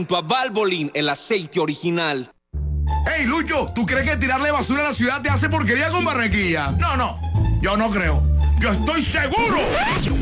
Junto a Valvoline, el aceite original. Hey, Lucho, ¿tú crees que tirarle basura a la ciudad te hace porquería con Barranquilla? No, yo no creo. Yo estoy seguro